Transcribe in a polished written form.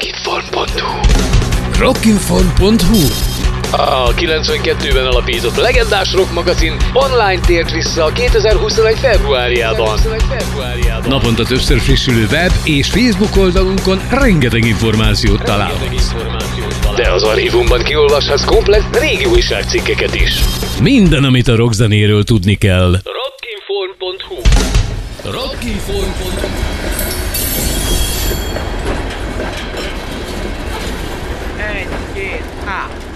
Rockinform.hu. Rockinform.hu. A 92-ben alapított legendás rock magazin online tért vissza 2021 februárjában. Naponta többször frissülő web és Facebook oldalunkon rengeteg információt találhatsz. De az archívumban kiolvashatsz komplett régi újságcikkeket is. Minden, amit a rockzenéről tudni kell. Rockinform.hu. Rockinform.hu.